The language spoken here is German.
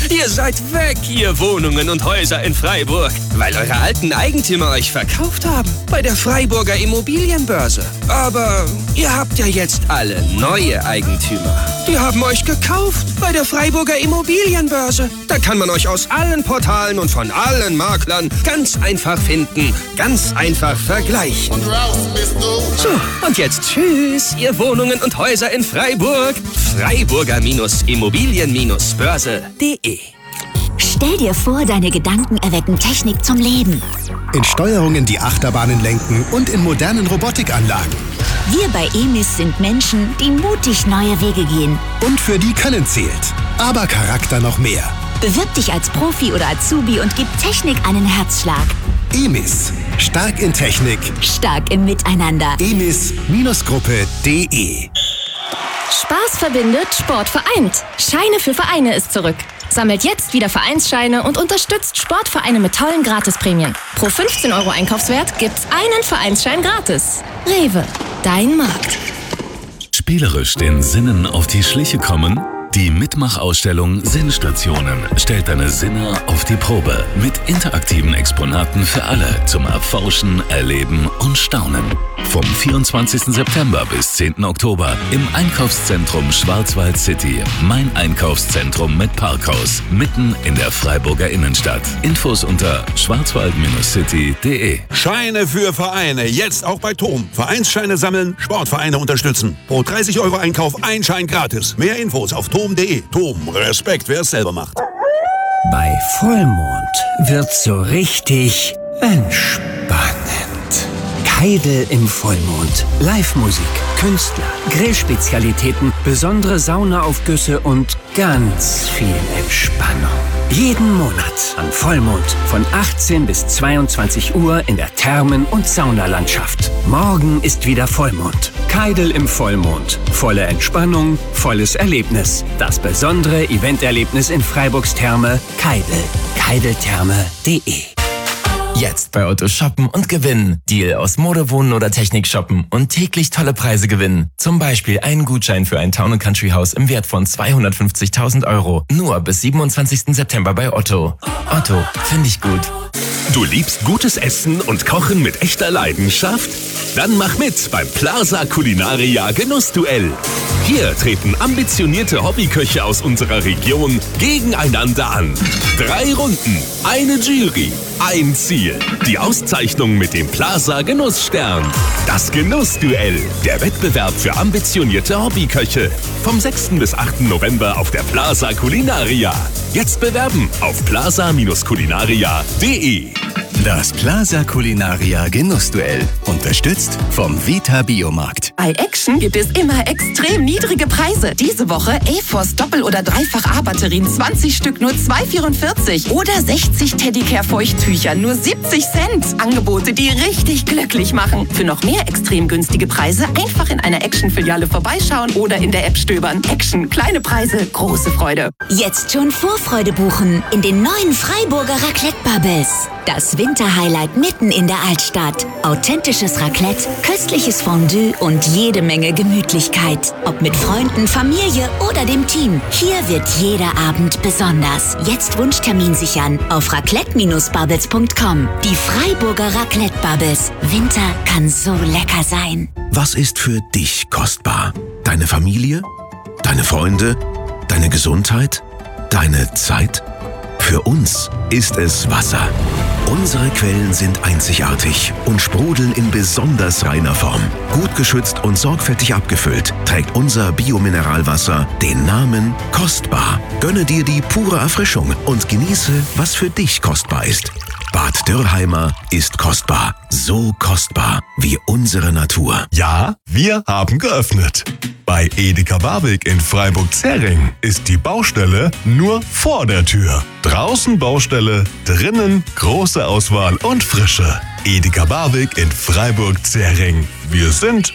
Ihr seid weg, ihr Wohnungen und Häuser in Freiburg, weil eure alten Eigentümer euch verkauft haben bei der Freiburger Immobilienbörse. Aber ihr habt ja jetzt alle neue Eigentümer. Die haben euch gekauft bei der Freiburger Immobilienbörse. Da kann man euch aus allen Portalen und von allen Maklern ganz einfach finden, ganz einfach vergleichen. Und raus bist du. So, und jetzt tschüss, ihr Wohnungen und Häuser in Freiburg. Freiburger-Immobilien-Börse.de. Stell dir vor, deine Gedanken erwecken Technik zum Leben. In Steuerungen, die Achterbahnen lenken und in modernen Robotikanlagen. Wir bei EMIS sind Menschen, die mutig neue Wege gehen. Und für die Können zählt. Aber Charakter noch mehr. Bewirb dich als Profi oder Azubi und gib Technik einen Herzschlag. EMIS. Stark in Technik. Stark im Miteinander. emis-gruppe.de. Spaß verbindet, Sport vereint. Scheine für Vereine ist zurück. Sammelt jetzt wieder Vereinsscheine und unterstützt Sportvereine mit tollen Gratisprämien. Pro 15 € Einkaufswert gibt's einen Vereinsschein gratis. Rewe, dein Markt. Spielerisch den Sinnen auf die Schliche kommen? Die Mitmachausstellung Sinnstationen stellt deine Sinne auf die Probe mit interaktiven Exponaten für alle zum Erforschen, Erleben und Staunen. Vom 24. September bis 10. Oktober im Einkaufszentrum Schwarzwald City. Mein Einkaufszentrum mit Parkhaus, mitten in der Freiburger Innenstadt. Infos unter schwarzwald-city.de. Scheine für Vereine, jetzt auch bei TOM. Vereinsscheine sammeln, Sportvereine unterstützen. Pro 30 € Einkauf ein Schein gratis. Mehr Infos auf TOM.de. TOM, Respekt, wer es selber macht. Bei Vollmond wird's so richtig entspannend. Kaidl im Vollmond. Live-Musik, Künstler, Grillspezialitäten, besondere Saunaaufgüsse und ganz viel Entspannung. Jeden Monat an Vollmond von 18 bis 22 Uhr in der Thermen- und Saunalandschaft. Morgen ist wieder Vollmond. Kaidl im Vollmond. Volle Entspannung, volles Erlebnis. Das besondere Eventerlebnis in Freiburgs Therme Kaidl. kaidltherme.de. Jetzt bei Otto shoppen und gewinnen. Deal aus Mode, Wohnen oder Technik shoppen und täglich tolle Preise gewinnen. Zum Beispiel einen Gutschein für ein Town & Country Haus im Wert von 250.000 €. Nur bis 27. September bei Otto. Otto, finde ich gut. Du liebst gutes Essen und Kochen mit echter Leidenschaft? Dann mach mit beim Plaza Culinaria Genussduell. Hier treten ambitionierte Hobbyköche aus unserer Region gegeneinander an. 3 Runden, eine Jury, ein Ziel. Die Auszeichnung mit dem Plaza Genussstern. Das Genussduell, der Wettbewerb für ambitionierte Hobbyköche. Vom 6. bis 8. November auf der Plaza Culinaria. Jetzt bewerben auf plaza-culinaria.de. Das Plaza Culinaria Genussduell. Unterstützt vom Vita Biomarkt. Bei Action gibt es immer extrem niedrige Preise. Diese Woche A-Force Doppel- oder Dreifach-A-Batterien 20 Stück nur 2,44 oder 60 Teddicare-Feuchttücher nur 70 Cent. Angebote, die richtig glücklich machen. Für noch mehr extrem günstige Preise einfach in einer Action-Filiale vorbeischauen oder in der App stöbern. Action, kleine Preise, große Freude. Jetzt schon Vorfreude buchen in den neuen Freiburger Raclette Bubbles. Das Winterhighlight mitten in der Altstadt. Authentisches Raclette, köstliches Fondue und jede Menge Gemütlichkeit. Ob mit Freunden, Familie oder dem Team. Hier wird jeder Abend besonders. Jetzt Wunschtermin sichern auf raclette-bubbles.com. Die Freiburger Raclette Bubbles. Winter kann so lecker sein. Was ist für dich kostbar? Deine Familie? Deine Freunde? Deine Gesundheit? Deine Zeit? Für uns ist es Wasser. Unsere Quellen sind einzigartig und sprudeln in besonders reiner Form. Gut geschützt und sorgfältig abgefüllt trägt unser Biomineralwasser den Namen Kostbar. Gönne dir die pure Erfrischung und genieße, was für dich kostbar ist. Bad Dürrheimer ist kostbar. So kostbar wie unsere Natur. Ja, wir haben geöffnet. Bei Edeka Barwig in Freiburg-Zering ist die Baustelle nur vor der Tür. Draußen Baustelle, drinnen große Auswahl und Frische. Edeka Barwig in Freiburg-Zering. Wir sind